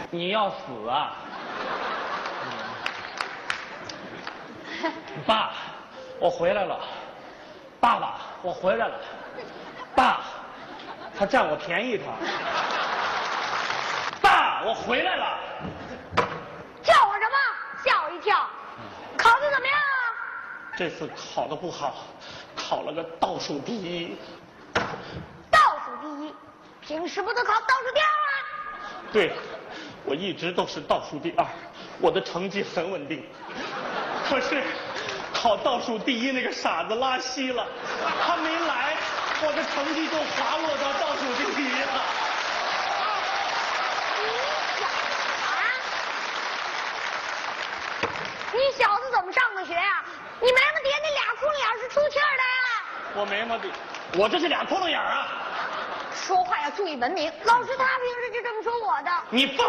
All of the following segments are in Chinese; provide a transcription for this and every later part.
你要死啊！爸，我回来了。爸爸，我回来了。爸，他占我便宜他。爸，我回来了。 叫我什么？吓我一跳。考得怎么样啊？ 这次考得不好，考了个倒数第一。 倒数第一？平时不都考倒数第二吗？ 对，我一直都是倒数第二，我的成绩很稳定。可是考倒数第一那个傻子拉稀了，他没来，我的成绩就滑落到倒数第一了。 你小子怎么上的学啊？你眉毛底下那俩窟窿眼是出气儿的呀？ 我眉毛底，我这是俩窟窿眼啊！ 说话要注意文明，老师他平时就这么说我的。 你疯！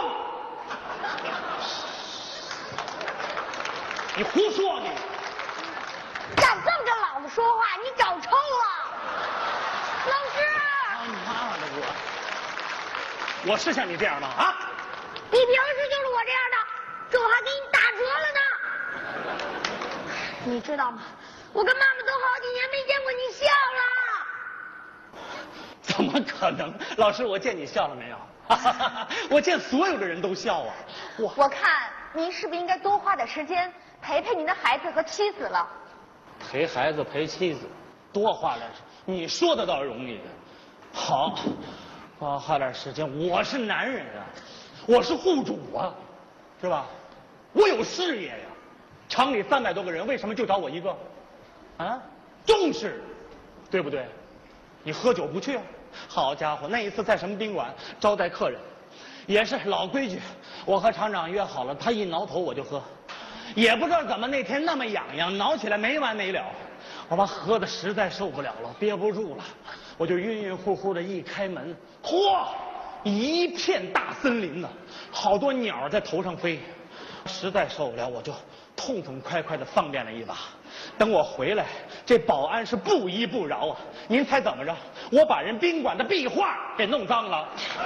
你胡说你！ 敢这么跟老子说话，你找抽了！老师！ 你妈的我是像你这样吗？啊！ 你平时就是我这样的，这我还给你打折了呢。你知道吗？我跟妈妈都好几年没见过你笑了。 怎么可能？老师，我见你笑了没有？我见所有的人都笑啊！ 我看您是不是应该多花点时间陪陪您的孩子和妻子了？ 陪孩子陪妻子，多花点时间，你说的倒容易。好，多花点时间。我是男人啊，我是户主啊，是吧？我有事业呀。厂里300多个人，为什么就找我一个？啊，重视，对不对？你喝酒不去啊？好家伙，那一次在什么宾馆招待客人，也是老规矩，我和厂长约好了，他一挠头我就喝，也不知道怎么那天那么痒痒，挠起来没完没了，我把喝的实在受不了了，憋不住了，我就晕晕乎乎的一开门，嚯，一片大森林呢，好多鸟在头上飞，实在受不了，我就痛痛快快的放便了一把。等我回来，这保安是不依不饶啊！您猜怎么着？我把人宾馆的壁画给弄脏了，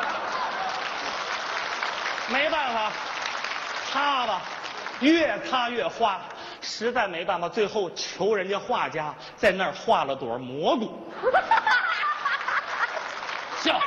没办法，擦吧，越擦越花，实在没办法，最后求人家画家在那儿画了朵蘑菇。笑，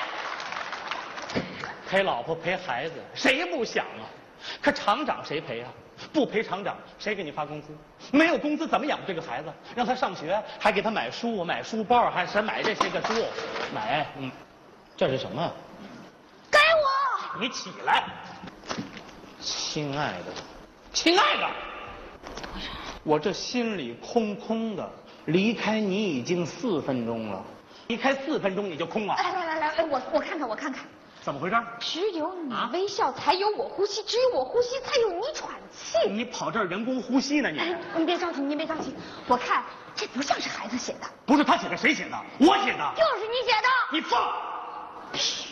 陪老婆陪孩子，谁不想啊？可厂长谁陪啊？不陪厂长，谁给你发工资？没有工资怎么养这个孩子？让他上学，还给他买书、买书包，还是买这些个书，买，这是什么？ 给我！ 你起来，亲爱的，亲爱的，我这心里空空的，离开你已经4分钟了，离开4分钟你就空了。 来，我看看，我看看。 怎么回事？ 只有你微笑，才有我呼吸；只有我呼吸，才有你喘气。 你跑这儿人工呼吸呢？ 您别着急，您别着急。我看这不像是孩子写的。 不是他写的，谁写的？我写的。 就是你写的。 你放屁！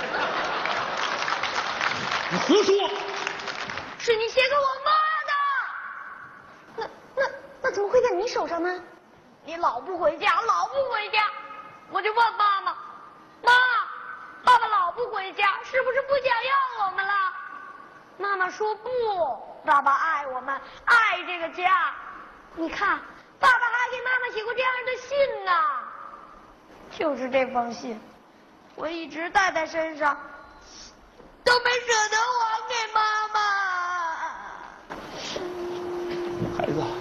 你胡说！ 是你写给我妈的。那怎么会在你手上呢？你老不回家，我就问妈妈，妈。爸爸老不回家，是不是不想要我们了？妈妈说不，爸爸爱我们，爱这个家。你看，爸爸还给妈妈写过这样的信呢。就是这封信，我一直带在身上，都没舍得还给妈妈。 孩子。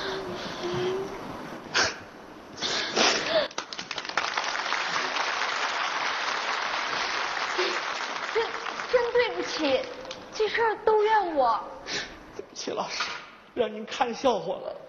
真对不起，这事儿都怨我。 对不起，老师，让您看笑话了。